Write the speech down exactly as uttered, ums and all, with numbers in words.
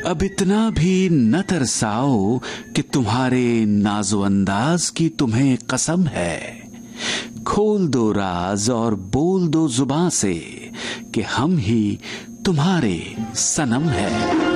अब इतना भी न तरसाओ कि तुम्हारे नाजो अंदाज की तुम्हें कसम है। खोल दो राज और बोल दो जुबां से कि हम ही तुम्हारे सनम है।